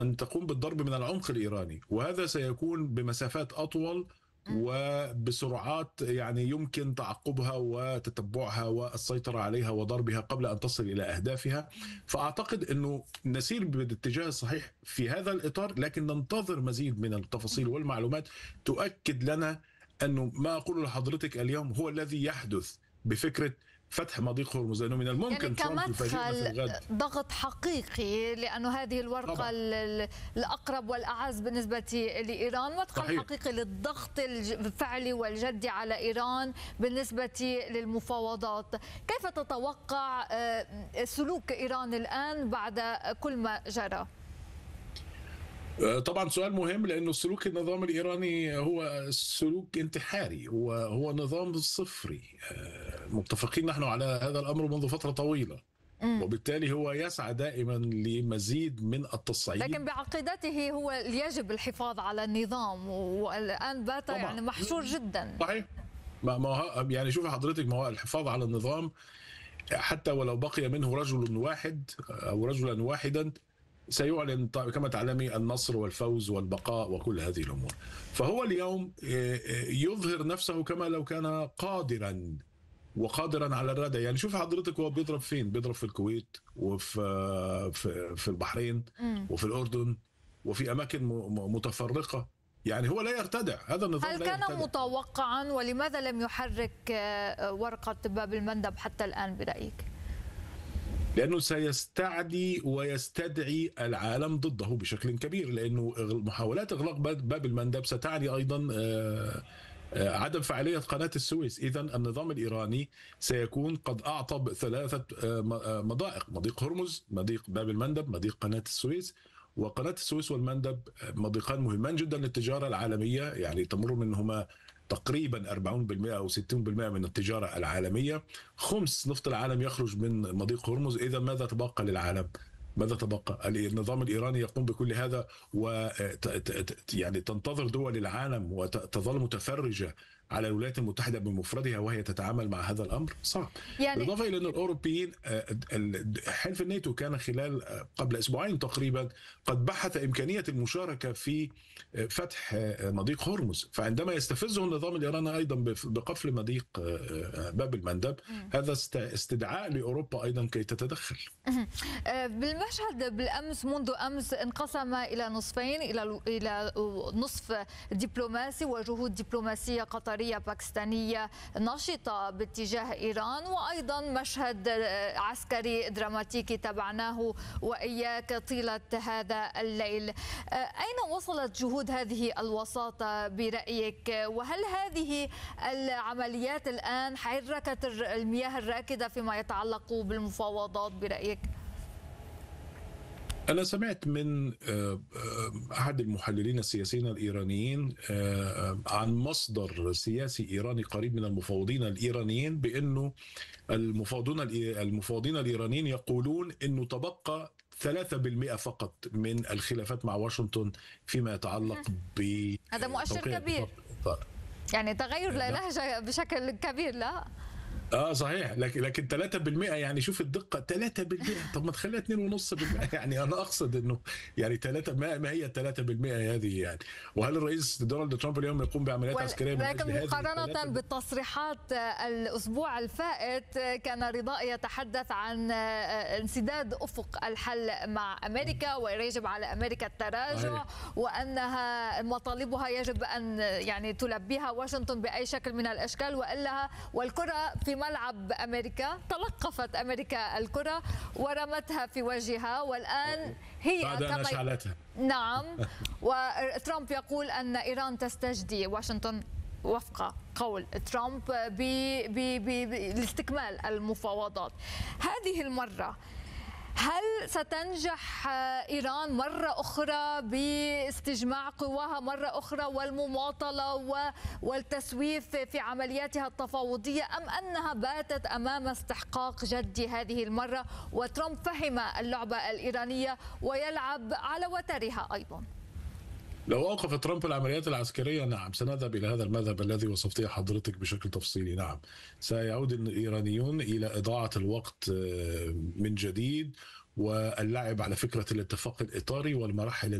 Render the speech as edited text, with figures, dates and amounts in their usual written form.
أن تقوم بالضرب من العمق الإيراني، وهذا سيكون بمسافات أطول وبسرعات يعني يمكن تعقبها وتتبعها والسيطرة عليها وضربها قبل أن تصل إلى أهدافها. فأعتقد أنه نسير بالاتجاه الصحيح في هذا الإطار، لكن ننتظر مزيد من التفاصيل والمعلومات تؤكد لنا أنه ما أقوله لحضرتك اليوم هو الذي يحدث بفكرة فتح مضيق هرمز، لأنه من الممكن يعني ترامب يفاجئنا في الغد. ضغط حقيقي، لأنه هذه الورقة طبعا. الأقرب والأعز بالنسبة لإيران، مدخل صحيح. حقيقي للضغط الفعلي والجدي على إيران بالنسبة للمفاوضات. كيف تتوقع سلوك إيران الآن بعد كل ما جرى؟ طبعا سؤال مهم، لأنه سلوك النظام الإيراني هو سلوك انتحاري، وهو نظام صفري. متفقين نحن على هذا الأمر منذ فترة طويلة، وبالتالي هو يسعى دائما لمزيد من التصعيد. لكن بعقيدته هو يجب الحفاظ على النظام، والآن بات يعني محشور جدا. صحيح. يعني شوف حضرتك، ما هو الحفاظ على النظام حتى ولو بقي منه رجل واحد أو رجلا واحدا سيعلن كما تعلمي النصر والفوز والبقاء وكل هذه الأمور. فهو اليوم يظهر نفسه كما لو كان قادرا وقادرا على الردع. يعني شوف حضرتك هو بيضرب فين؟ بيضرب في الكويت وفي البحرين وفي الأردن وفي أماكن متفرقة. يعني هو لا يرتدع، هذا النظام هل لا كان يرتدع. متوقعا، ولماذا لم يحرك ورقة باب المندب حتى الآن برأيك؟ لأنه سيستعدي ويستدعي العالم ضده بشكل كبير، لأنه محاولات إغلاق باب المندب ستعني أيضا عدم فعالية قناة السويس. إذن النظام الإيراني سيكون قد أعطى 3 مضائق: مضيق هرمز، مضيق باب المندب، مضيق قناة السويس. وقناة السويس والمندب مضيقان مهمان جدا للتجارة العالمية، يعني تمر منهما تقريبا 40% أو 60% من التجارة العالمية. خمس نفط العالم يخرج من مضيق هرمز. إذا ماذا تبقى للعالم؟ ماذا تبقى؟ النظام الإيراني يقوم بكل هذا يعني تنتظر دول العالم وتظل متفرجة على الولايات المتحدة بمفردها وهي تتعامل مع هذا الأمر؟ صعب. يعني بالإضافة إلى أن الأوروبيين، حلف الناتو كان خلال قبل أسبوعين تقريبا قد بحث إمكانية المشاركة في فتح مضيق هرمز. فعندما يستفزه النظام الإيراني أيضا بقفل مضيق باب المندب، هذا استدعاء لأوروبا أيضا كي تتدخل. بالمشهد بالأمس، منذ أمس انقسم إلى نصفين، إلى نصف دبلوماسي وجهود دبلوماسية قطرية باكستانية نشطة باتجاه إيران، وأيضا مشهد عسكري دراماتيكي تابعناه وإياك طيلة هذا الليل. أين وصلت جهود هذه الوساطة برأيك؟ وهل هذه العمليات الآن حركت المياه الراكدة فيما يتعلق بالمفاوضات برأيك؟ أنا سمعت من أحد المحللين السياسيين الإيرانيين عن مصدر سياسي إيراني قريب من المفاوضين الإيرانيين بأنه المفاوضين الإيرانيين يقولون أنه تبقى 3% فقط من الخلافات مع واشنطن فيما يتعلق ب هذا مؤشر كبير، يعني تغير لهجة بشكل كبير. لا صحيح، لكن 3%، يعني شوف الدقة، 3%. طب ما تخليها 2.5%. يعني أنا أقصد إنه يعني 3، ما هي 3% هذه يعني؟ وهل الرئيس دونالد ترامب اليوم يقوم بعمليات عسكرية من أجل هذه؟ لكن مقارنة بالتصريحات الأسبوع الفائت، كان رضائي يتحدث عن انسداد أفق الحل مع أمريكا، ويجب على أمريكا التراجع، وأنها مطالبها يجب أن يعني تلبيها واشنطن بأي شكل من الأشكال، وإلا والكرة في ملعب أمريكا. تلقفت أمريكا الكرة ورمتها في وجهها، والآن هي بعد أن أشعلتها. نعم. وترامب يقول أن إيران تستجدي واشنطن وفق قول ترامب لاستكمال المفاوضات. هذه المرة هل ستنجح إيران مرة أخرى باستجماع قواها مرة أخرى والمماطلة والتسويف في عملياتها التفاوضية، أم أنها باتت أمام استحقاق جدي هذه المرة وترامب فهم اللعبة الإيرانية ويلعب على وترها أيضا؟ لو أوقف ترامب العمليات العسكرية، نعم، سنذهب إلى هذا المذهب الذي وصفتيه حضرتك بشكل تفصيلي. نعم، سيعود الإيرانيون إلى إضاعة الوقت من جديد واللعب على فكرة الاتفاق الإطاري والمراحل